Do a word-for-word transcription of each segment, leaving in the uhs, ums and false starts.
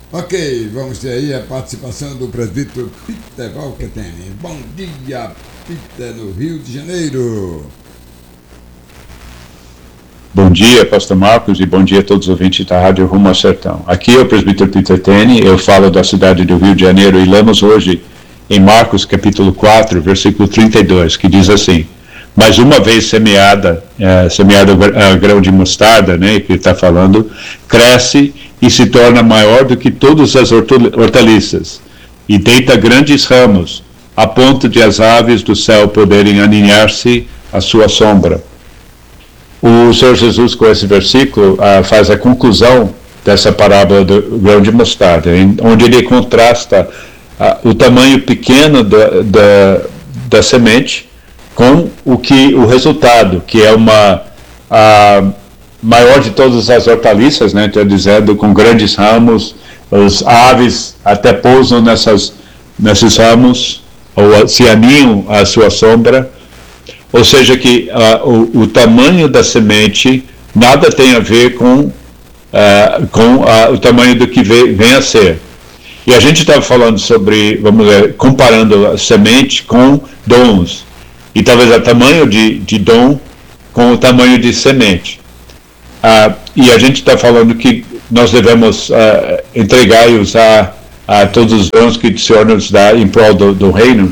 Ok, vamos ter aí a participação do presbítero Peter Valquetene. Bom dia, Peter, no Rio de Janeiro. Bom dia, pastor Marcos, e bom dia a todos os ouvintes da Rádio Rumo ao Sertão. Aqui é o presbítero Peter Tene, eu falo da cidade do Rio de Janeiro e lemos hoje em Marcos capítulo quatro, versículo trinta e dois, que diz assim: mas uma vez semeada, é, semeada a grão de mostarda, né, que ele está falando, cresce e se torna maior do que todas as hortaliças, e deita grandes ramos, a ponto de as aves do céu poderem aninhar-se à sua sombra. O Senhor Jesus, com esse versículo, ah, faz a conclusão dessa parábola do grão de mostarda, em, onde ele contrasta ah, o tamanho pequeno da, da, da semente com o, que, o resultado, que é uma a maior de todas as hortaliças, né, estou dizendo, com grandes ramos, as aves até pousam nessas, nesses ramos, ou se aninham à sua sombra. Ou seja, que uh, o, o tamanho da semente nada tem a ver com, uh, com uh, o tamanho do que vem, vem a ser. E a gente estava falando sobre, vamos ver, comparando a semente com dons. E talvez o tamanho de, de dom com o tamanho de semente. Uh, e a gente está falando que nós devemos uh, entregar e usar uh, todos os dons que o Senhor nos dá em prol do, do reino.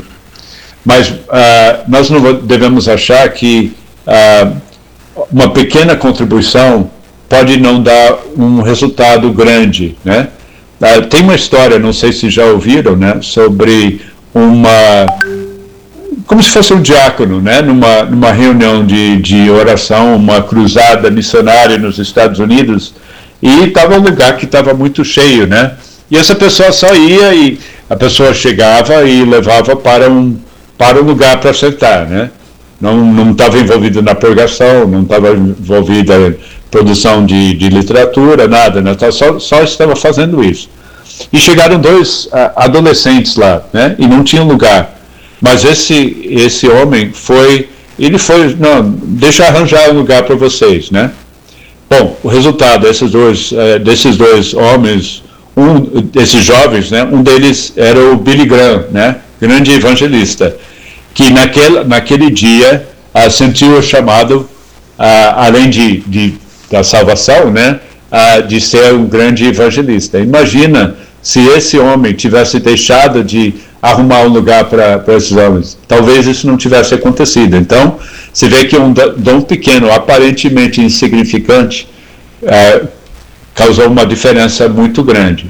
Mas uh, nós não devemos achar que uh, uma pequena contribuição pode não dar um resultado grande, né? Uh, tem uma história, não sei se já ouviram, né, sobre uma, como se fosse um diácono, né, numa, numa reunião de, de oração, uma cruzada missionária nos Estados Unidos, e estava um lugar que estava muito cheio, né? E essa pessoa só ia e a pessoa chegava e levava para um para o lugar para sentar, né? Não estava envolvido na pregação, não estava envolvido em produção de, de literatura, nada, né? Só, só estava fazendo isso. E chegaram dois uh, adolescentes lá, né? E não tinha lugar. Mas esse, esse homem foi, ele foi, não, deixa eu arranjar um lugar para vocês, né? Bom, o resultado, esses dois, uh, desses dois homens, um desses jovens, né? Um deles era o Billy Graham, né? Grande evangelista, que naquele, naquele dia uh, sentiu o chamado, uh, além de, de, da salvação, né, uh, de ser um grande evangelista. Imagina se esse homem tivesse deixado de arrumar um lugar para esses homens. Talvez isso não tivesse acontecido. Então, você vê que um dom pequeno, aparentemente insignificante, uh, causou uma diferença muito grande.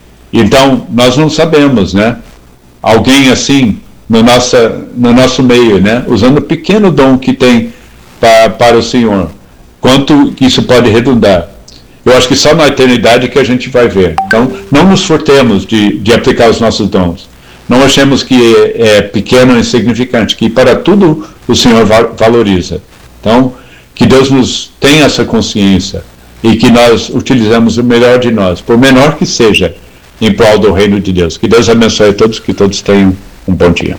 Então, nós não sabemos, né? Alguém assim, no, nossa, no nosso meio, né, usando o pequeno dom que tem pa, para o Senhor, quanto isso pode redundar. Eu acho que só na eternidade que a gente vai ver. Então, não nos furtemos de, de aplicar os nossos dons. Não achemos que é, é pequeno ou insignificante, que para tudo o Senhor valoriza. Então, que Deus nos tenha essa consciência e que nós utilizemos o melhor de nós, por menor que seja, em prol do reino de Deus. Que Deus abençoe a todos, que todos tenham um bom dia.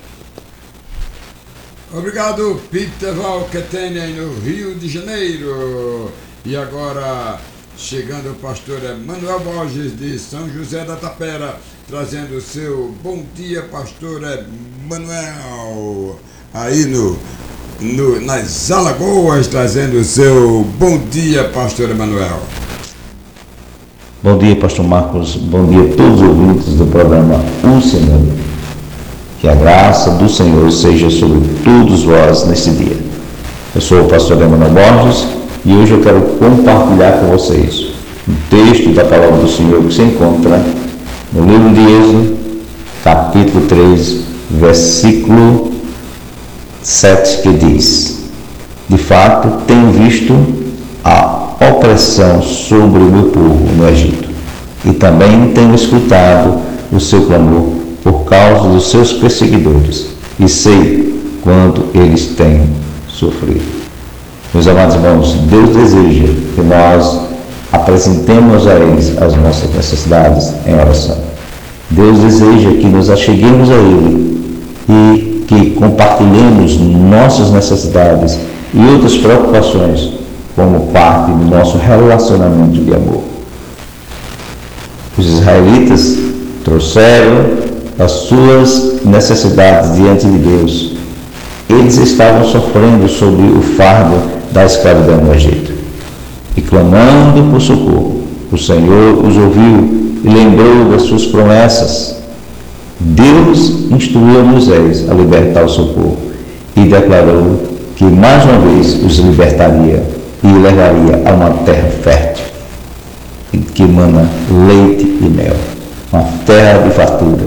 Obrigado, Peter Valquetene, no Rio de Janeiro. E agora, chegando o pastor Emanuel Borges, de São José da Tapera, trazendo o seu bom dia, pastor Emanuel. Aí no, no, nas Alagoas, trazendo o seu bom dia, pastor Emanuel. Bom dia, pastor Marcos. Bom dia a todos os ouvintes do programa Um Senhor. Que a graça do Senhor seja sobre todos vós neste dia. Eu sou o pastor Emanuel Borges e hoje eu quero compartilhar com vocês um texto da palavra do Senhor que se encontra no livro de Êxodo, capítulo três, versículo sete, que diz: de fato, tenho visto a opressão sobre o meu povo no Egito, e também tenho escutado o seu clamor por causa dos seus perseguidores, e sei quanto eles têm sofrido. Meus amados irmãos, Deus deseja que nós apresentemos a eles as nossas necessidades em oração. Deus deseja que nos acheguemos a Ele e que compartilhemos nossas necessidades e outras preocupações como parte do nosso relacionamento de amor. Os israelitas trouxeram as suas necessidades diante de Deus. Eles estavam sofrendo sob o fardo da escravidão no Egito. E clamando por socorro, o Senhor os ouviu e lembrou das suas promessas. Deus instruiu a Moisés a libertar o seu povo e declarou que mais uma vez os libertaria e levaria a uma terra fértil, que emana leite e mel, uma terra de fartura.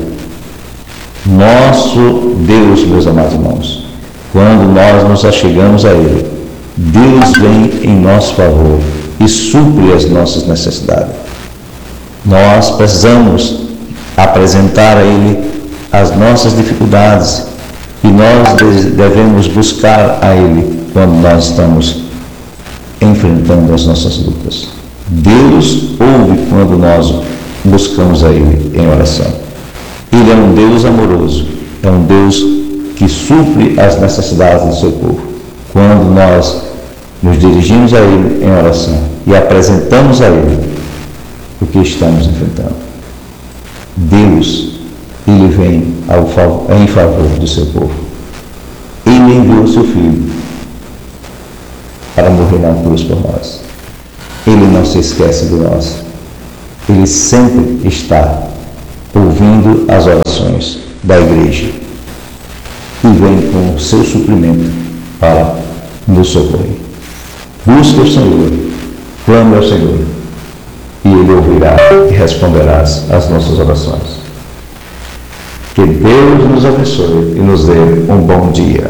Nosso Deus, meus amados irmãos, quando nós nos achegamos a Ele, Deus vem em nosso favor e supre as nossas necessidades. Nós precisamos apresentar a Ele as nossas dificuldades e nós devemos buscar a Ele quando nós estamos enfrentando as nossas lutas. Deus ouve quando nós buscamos a Ele em oração. Ele é um Deus amoroso, é um Deus que supre as necessidades do seu povo. Quando nós nos dirigimos a Ele em oração e apresentamos a Ele o que estamos enfrentando, Deus, Ele vem ao favor, em favor do seu povo. Ele enviou o seu Filho para morrer na cruz por nós. Ele não se esquece de nós. Ele sempre está ouvindo as orações da igreja e vem com o seu suprimento para nos socorrer. Busque o Senhor, clame ao Senhor, e Ele ouvirá e responderá às nossas orações. Que Deus nos abençoe e nos dê um bom dia.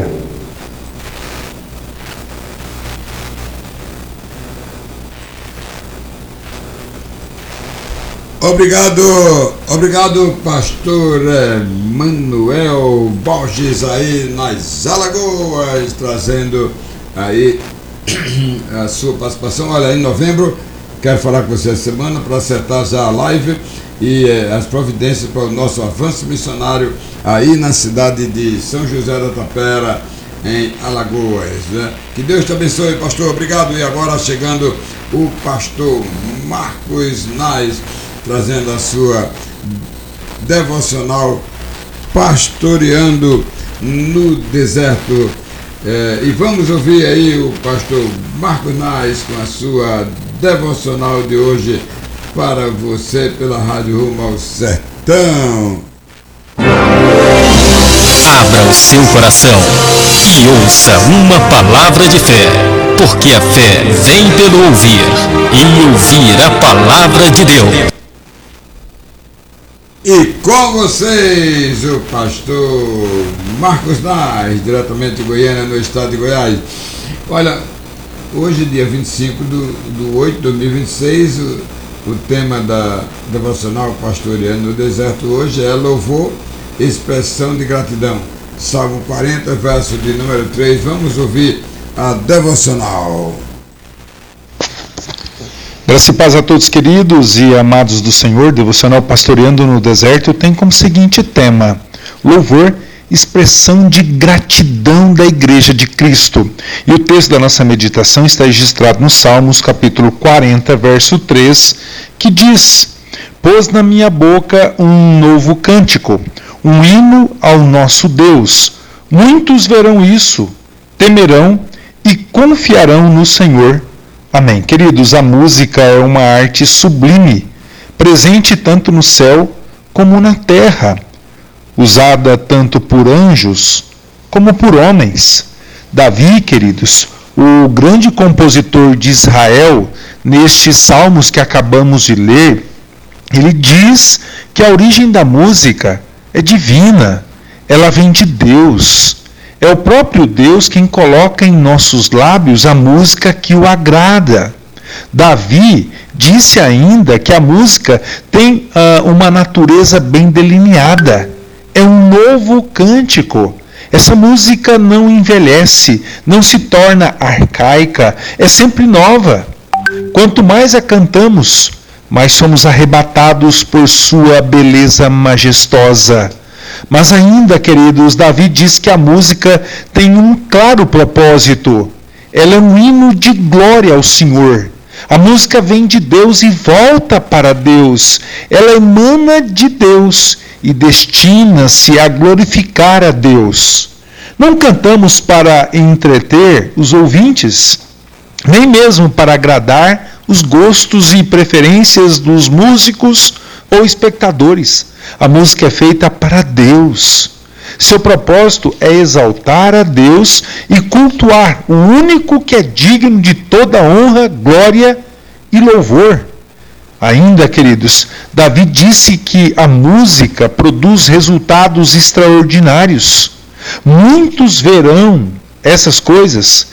Obrigado, obrigado, pastor Manuel Borges aí nas Alagoas, trazendo aí a sua participação. Olha, em novembro, quero falar com você essa semana para acertar já a live e eh, as providências para o nosso avanço missionário aí na cidade de São José da Tapera, em Alagoas, né? Que Deus te abençoe, pastor, obrigado. E agora chegando o pastor Marcos Nais, trazendo a sua devocional Pastoreando no Deserto. É, e vamos ouvir aí o pastor Marcos Nais com a sua devocional de hoje para você pela Rádio Rumo ao Sertão. Abra o seu coração e ouça uma palavra de fé, porque a fé vem pelo ouvir e ouvir a palavra de Deus. E com vocês, o pastor Marcos Nais, diretamente de Goiânia, no estado de Goiás. Olha, hoje, dia vinte e cinco de oito de dois mil e vinte e seis, o, o tema da devocional Pastoreando no Deserto hoje é louvor, expressão de gratidão. Salmo quarenta, verso de número três. Vamos ouvir a devocional. Graça e paz a todos, queridos e amados do Senhor. Devocional Pastoreando no Deserto tem como seguinte tema: louvor, expressão de gratidão da Igreja de Cristo. E o texto da nossa meditação está registrado no Salmos, capítulo quarenta, verso três, que diz: pôs na minha boca um novo cântico, um hino ao nosso Deus. Muitos verão isso, temerão e confiarão no Senhor. Amém. Queridos, a música é uma arte sublime, presente tanto no céu como na terra, usada tanto por anjos como por homens. Davi, queridos, o grande compositor de Israel, nestes salmos que acabamos de ler, ele diz que a origem da música é divina, ela vem de Deus. É o próprio Deus quem coloca em nossos lábios a música que o agrada. Davi disse ainda que a música tem uh, uma natureza bem delineada. É um novo cântico. Essa música não envelhece, não se torna arcaica, é sempre nova. Quanto mais a cantamos, mais somos arrebatados por sua beleza majestosa. Mas ainda, queridos, Davi diz que a música tem um claro propósito. Ela é um hino de glória ao Senhor. A música vem de Deus e volta para Deus. Ela emana de Deus e destina-se a glorificar a Deus. Não cantamos para entreter os ouvintes, nem mesmo para agradar os gostos e preferências dos músicos ou espectadores. A música é feita para Deus. Seu propósito é exaltar a Deus e cultuar o único que é digno de toda honra, glória e louvor. Ainda, queridos, Davi disse que a música produz resultados extraordinários. Muitos verão essas coisas,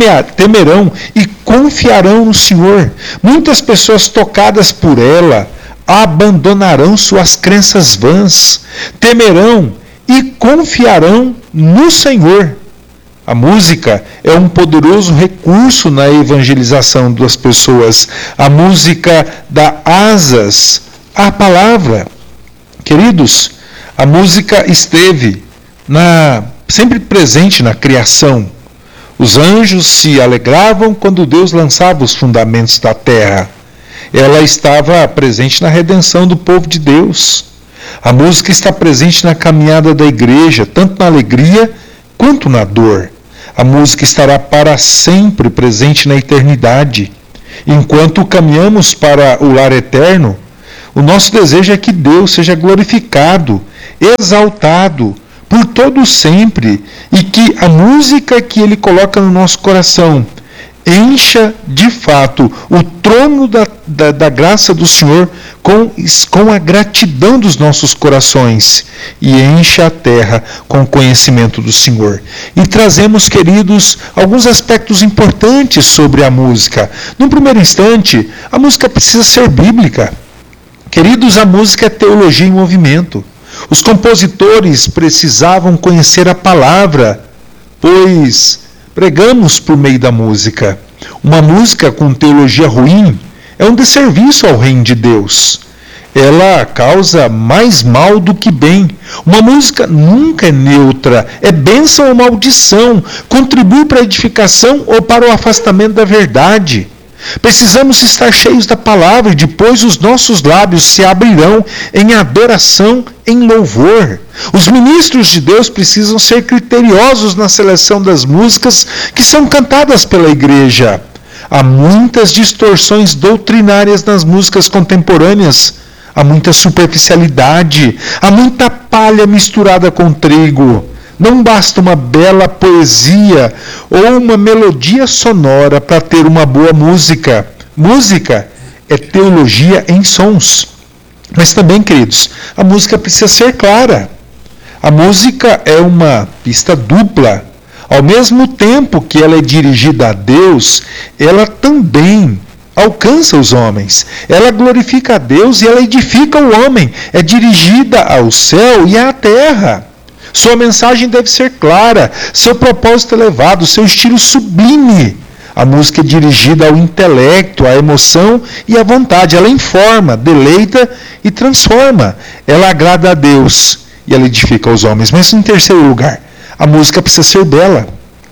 temerão e confiarão no Senhor. Muitas pessoas tocadas por ela abandonarão suas crenças vãs, temerão e confiarão no Senhor. A música é um poderoso recurso na evangelização das pessoas. A música dá asas à palavra. Queridos, a música esteve na, sempre presente na criação. Os anjos se alegravam quando Deus lançava os fundamentos da terra. Ela estava presente na redenção do povo de Deus. A música está presente na caminhada da igreja, tanto na alegria quanto na dor. A música estará para sempre presente na eternidade. Enquanto caminhamos para o lar eterno, o nosso desejo é que Deus seja glorificado, exaltado por todo sempre, e que a música que Ele coloca no nosso coração encha de fato o trono da, da, da graça do Senhor com, com a gratidão dos nossos corações, e encha a terra com o conhecimento do Senhor. E trazemos, queridos, alguns aspectos importantes sobre a música. Num primeiro instante, a música precisa ser bíblica. Queridos, a música é teologia em movimento. Os compositores precisavam conhecer a palavra, pois pregamos por meio da música. Uma música com teologia ruim é um desserviço ao reino de Deus. Ela causa mais mal do que bem. Uma música nunca é neutra, é bênção ou maldição, contribui para a edificação ou para o afastamento da verdade. Precisamos estar cheios da palavra e depois os nossos lábios se abrirão em adoração, em louvor. Os ministros de Deus precisam ser criteriosos na seleção das músicas que são cantadas pela igreja. Há muitas distorções doutrinárias nas músicas contemporâneas. Há muita superficialidade, há muita palha misturada com trigo. Não basta uma bela poesia ou uma melodia sonora para ter uma boa música. Música é teologia em sons. Mas também, queridos, a música precisa ser clara. A música é uma pista dupla. Ao mesmo tempo que ela é dirigida a Deus, ela também alcança os homens. Ela glorifica a Deus e ela edifica o homem. É dirigida ao céu e à terra. Sua mensagem deve ser clara, seu propósito elevado, seu estilo sublime. A música é dirigida ao intelecto, à emoção e à vontade. Ela informa, deleita e transforma. Ela agrada a Deus e ela edifica os homens. Mas em terceiro lugar, a música precisa ser bela.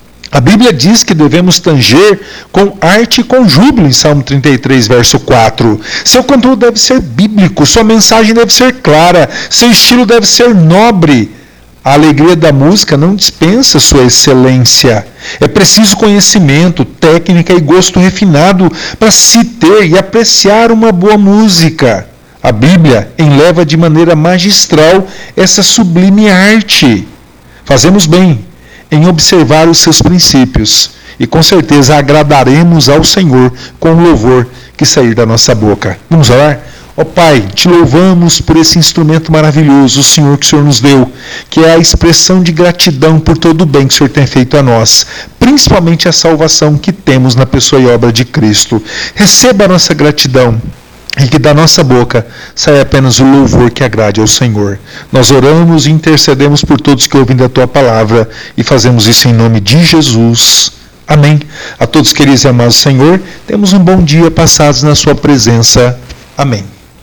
A Bíblia diz que devemos tanger com arte e com júbilo em Salmo trinta e três, verso quatro. Seu conteúdo deve ser bíblico, sua mensagem deve ser clara, seu estilo deve ser nobre. A alegria da música não dispensa sua excelência. É preciso conhecimento, técnica e gosto refinado para se ter e apreciar uma boa música. A Bíblia enleva de maneira magistral essa sublime arte. Fazemos bem em observar os seus princípios e com certeza agradaremos ao Senhor com o louvor que sair da nossa boca. Vamos orar? Ó Pai, te louvamos por esse instrumento maravilhoso, o Senhor, que o Senhor nos deu, que é a expressão de gratidão por todo o bem que o Senhor tem feito a nós, principalmente a salvação que temos na pessoa e obra de Cristo. Receba a nossa gratidão e que da nossa boca saia apenas o louvor que agrade ao Senhor. Nós oramos e intercedemos por todos que ouvem da Tua palavra e fazemos isso em nome de Jesus. Amém. A todos queridos e amados Senhor, temos um bom dia passados na Sua presença. Amém.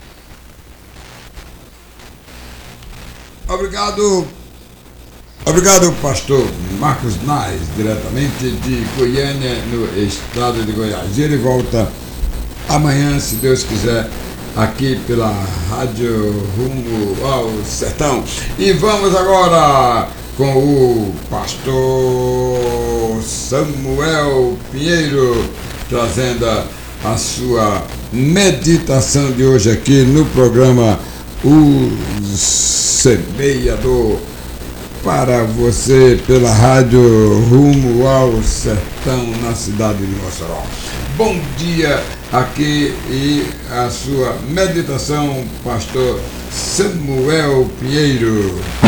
Obrigado, obrigado, pastor Marcos Nais, diretamente de Goiânia, no estado de Goiás. Ele volta amanhã, se Deus quiser, aqui pela Rádio Rumo ao Sertão. E vamos agora com o pastor Samuel Pinheiro, trazendo a sua meditação de hoje aqui no programa O Semeador, para você pela Rádio Rumo ao Sertão, na cidade de Mossoró. Bom dia aqui e a sua meditação, pastor Samuel Pinheiro.